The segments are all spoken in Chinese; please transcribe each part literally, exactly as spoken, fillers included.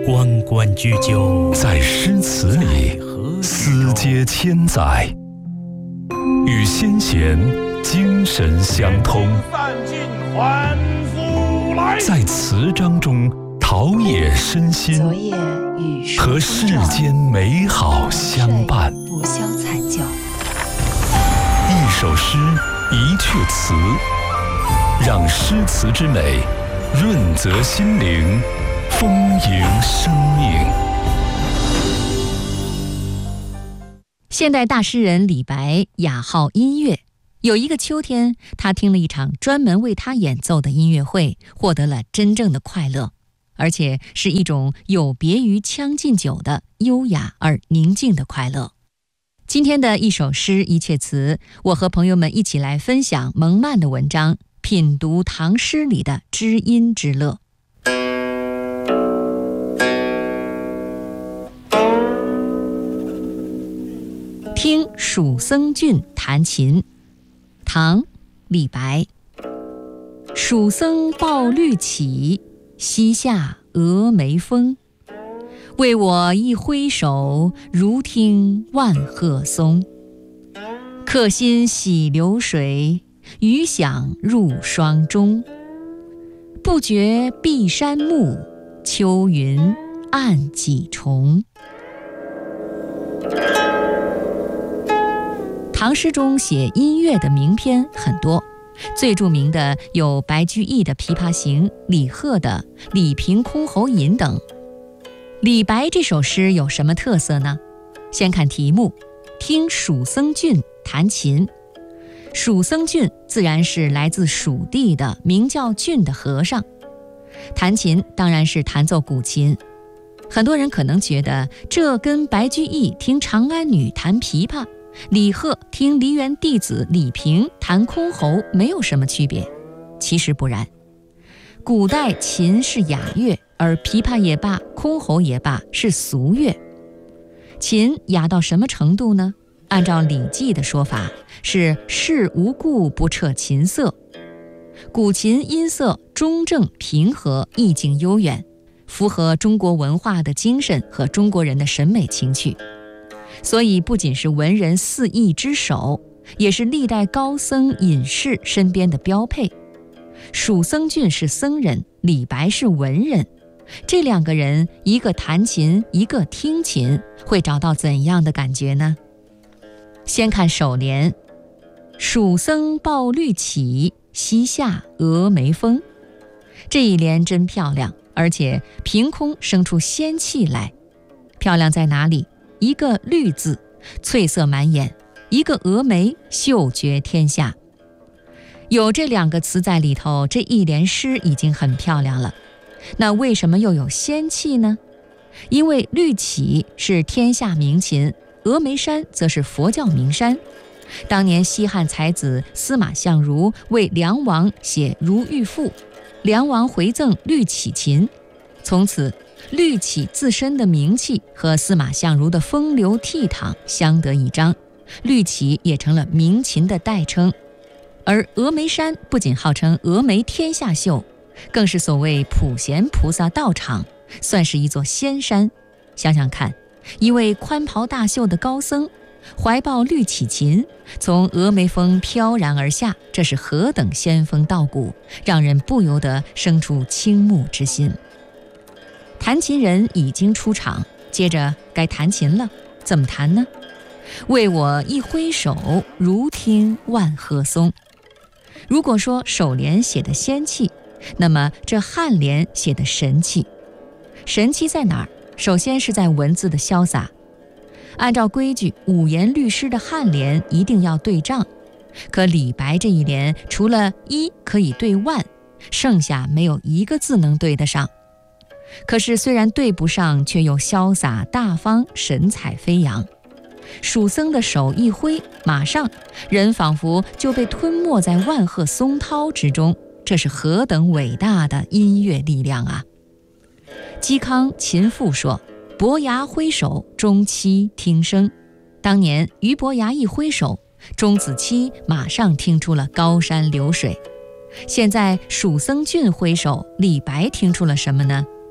关关雎鸠， 在诗词里思接千载，与先贤精神相通，在词章中陶冶身心，和世间美好相伴。 不消惨叫， 一首诗，一阙词，让诗词之美润泽心灵，丰盈生命。 现代大诗人李白雅好音乐，有一个秋天，他听了一场专门为他演奏的音乐会，获得了真正的快乐，而且是一种有别于将进酒的优雅而宁静的快乐。今天的一首诗一阙词，我和朋友们一起来分享蒙曼的文章，品读唐诗里的知音之乐。听蜀僧俊弹琴，唐·李白。蜀僧抱绿绮，西下峨眉峰。为我一挥手，如听万壑松。客心洗流水，余响入霜钟。不觉碧山暮，秋云暗几重。唐诗中写音乐的名篇很多，最著名的有白居易的《琵琶行》、李贺的《李平箜篌引》等。李白这首诗有什么特色呢？先看题目，听蜀僧俊弹琴。蜀僧俊自然是来自蜀地的名叫俊的和尚，弹琴当然是弹奏古琴。很多人可能觉得这跟白居易听长安女弹琵琶，李贺听梨园弟子李平弹箜篌没有什么区别。其实不然，古代琴是雅乐，而琵琶也罢，箜篌也罢，是俗乐。琴雅到什么程度呢？按照《礼记》的说法，是事无故不彻琴瑟。古琴音色中正平和，意境悠远，符合中国文化的精神和中国人的审美情趣。所以不仅是文人四艺之首，也是历代高僧隐士身边的标配。蜀僧俊是僧人，李白是文人，这两个人一个弹琴，一个听琴，会找到怎样的感觉呢？先看首联，蜀僧抱绿绮，西下峨眉峰。这一联真漂亮，而且凭空生出仙气来。漂亮在哪里？一个绿字，翠色满眼；一个峨眉，秀绝天下。有这两个词在里头，这一联诗已经很漂亮了。那为什么又有仙气呢？因为绿绮是天下名琴，峨眉山则是佛教名山。当年西汉才子司马相如为梁王写《如玉赋》，梁王回赠绿绮琴，从此绿绮自身的名气和司马相如的风流倜傥相得益彰，绿绮也成了名琴的代称。而峨眉山不仅号称峨眉天下秀，更是所谓普贤菩萨道场，算是一座仙山。想想看，一位宽袍大袖的高僧怀抱绿绮琴，从峨眉峰飘然而下，这是何等仙风道骨，让人不由得生出倾慕之心。弹琴人已经出场，接着该弹琴了。怎么弹呢？为我一挥手，如听万壑松。如果说首联写的仙气，那么这颔联写的神气。神气在哪儿？首先是在文字的潇洒。按照规矩，五言律诗的颔联一定要对仗，可李白这一联除了一可以对万，剩下没有一个字能对得上。可是虽然对不上，却又潇洒大方，神采飞扬。蜀僧的手一挥，马上人仿佛就被吞没在万壑松涛之中，这是何等伟大的音乐力量啊！嵇康《琴赋》说：“伯牙挥手，钟期听声。”当年俞伯牙一挥手，钟子期马上听出了高山流水。现在蜀僧俊挥手，李白听出了什么呢？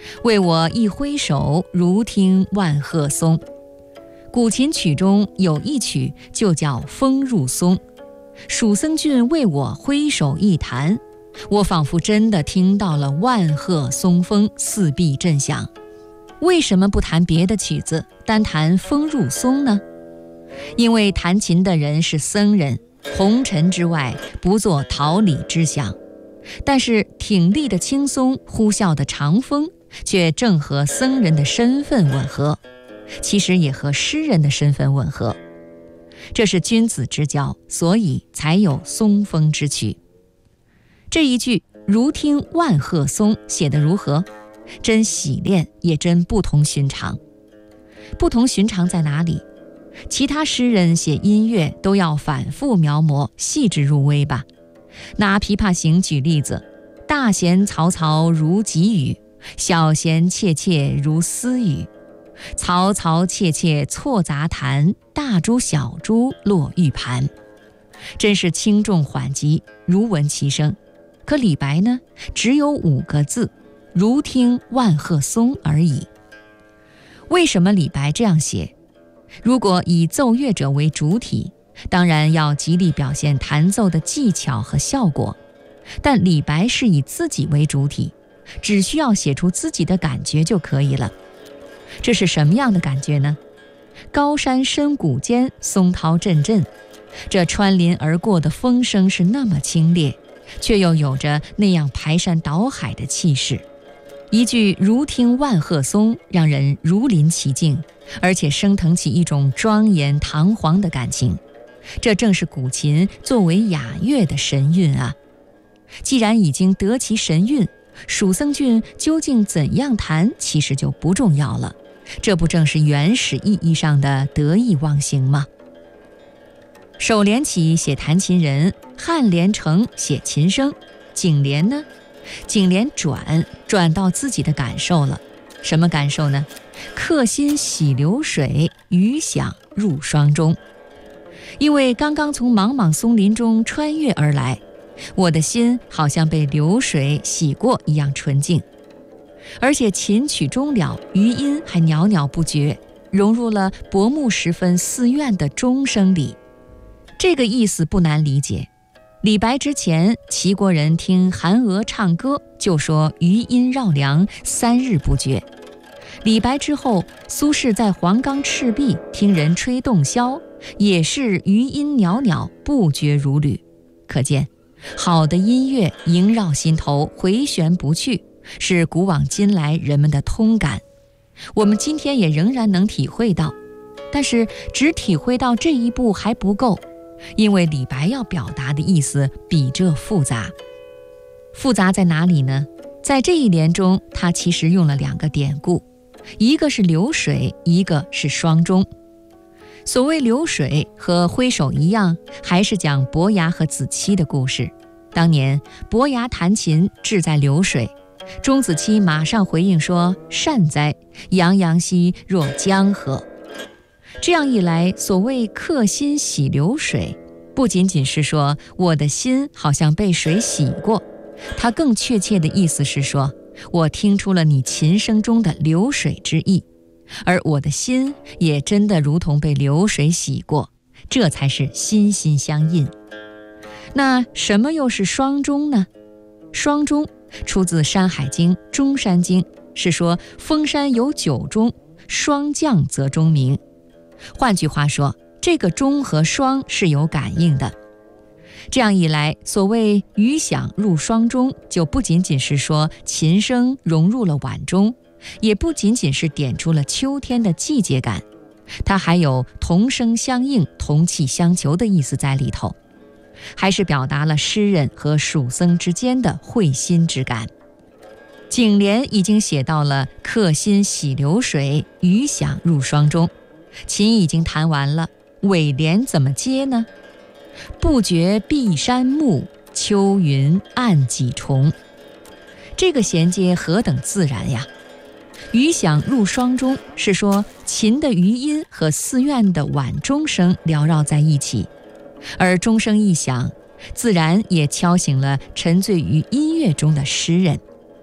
为我一挥手，如听万壑松。古琴曲中有一曲就叫《风入松》，蜀僧俊为我挥手一弹，我仿佛真的听到了万壑松风，四壁震响。为什么不弹别的曲子，单弹《风入松》呢？因为弹琴的人是僧人，红尘之外不做桃李之想，但是挺立的青松，呼啸的长风，却正和僧人的身份吻合，其实也和诗人的身份吻合。这是君子之交，所以才有松风之曲。这一句如听万壑松写得如何？真洗练，也真不同寻常。不同寻常在哪里？其他诗人写音乐都要反复描摹，细致入微吧。拿《琵琶行》举例子，大弦嘈嘈如急雨，小弦切切如私语。嘈嘈切切错杂弹，大珠小珠落玉盘。真是轻重缓急，如闻其声。可李白呢，只有五个字，如听万壑松而已。为什么李白这样写？如果以奏乐者为主体，当然要极力表现弹奏的技巧和效果，但李白是以自己为主体，只需要写出自己的感觉就可以了。这是什么样的感觉呢？高山深谷间，松涛阵阵，这穿林而过的风声是那么清冽，却又有着那样排山倒海的气势。一句如听万壑松，让人如临其境，而且升腾起一种庄严堂皇的感情。这正是古琴作为雅乐的神韵啊！既然已经得其神韵，蜀僧俊究竟怎样弹，其实就不重要了。这不正是原始意义上的得意忘形吗？首联起写弹琴人，颔联成写琴声，颈联呢？颈联转转到自己的感受了。什么感受呢？客心洗流水，余响入霜中。因为刚刚从茫茫松林中穿越而来，我的心好像被流水洗过一样纯净。而且琴曲终了，余音还袅袅不绝，融入了薄暮时分寺院的钟声里。这个意思不难理解。李白之前，齐国人听韩娥唱歌，就说余音绕梁，三日不绝。李白之后，苏轼在黄冈赤壁听人吹洞箫，也是余音袅袅，不绝如缕。可见好的音乐萦绕心头，回旋不去，是古往今来人们的通感，我们今天也仍然能体会到。但是只体会到这一步还不够，因为李白要表达的意思比这复杂。复杂在哪里呢？在这一联中，他其实用了两个典故，一个是流水，一个是霜钟。所谓流水和挥手一样，还是讲伯牙和子期的故事。当年伯牙弹琴志在流水，钟子期马上回应说：善哉，洋洋兮若江河。这样一来，所谓客心洗流水，不仅仅是说我的心好像被水洗过，它更确切的意思是说，我听出了你琴声中的流水之意，而我的心也真的如同被流水洗过，这才是心心相印。那什么又是霜钟呢？霜钟出自《山海经·中山经》，是说峰山有九钟，霜降则钟鸣。换句话说，这个钟和霜是有感应的。这样一来，所谓余响入霜钟，就不仅仅是说琴声融入了晚钟，也不仅仅是点出了秋天的季节感，它还有同声相应、同气相求的意思在里头，还是表达了诗人和蜀僧之间的会心之感。颈联已经写到了客心洗流水，余响入霜钟，琴已经弹完了，尾联怎么接呢？不觉碧山暮，秋云暗几重。这个衔接何等自然呀！余响入霜钟是说琴的余音和寺院的晚钟声缭绕在一起，而钟声一响，自然也敲醒了沉醉于音乐中的诗人。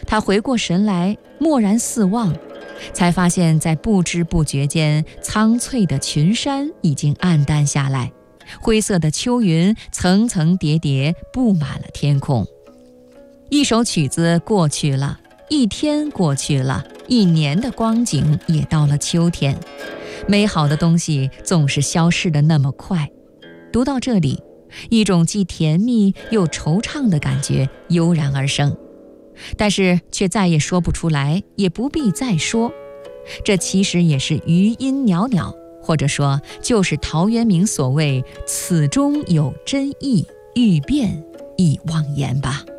他回过神来，蓦然四望，才发现在不知不觉间，苍翠的群山已经暗淡下来，灰色的秋云层层叠叠布满了天空。一首曲子过去了，一天过去了，一年的光景也到了秋天。美好的东西总是消逝得那么快。读到这里，一种既甜蜜又惆怅的感觉油然而生，但是却再也说不出来，也不必再说。这其实也是余音袅袅，或者说就是陶渊明所谓此中有真意，欲辨亦忘言吧。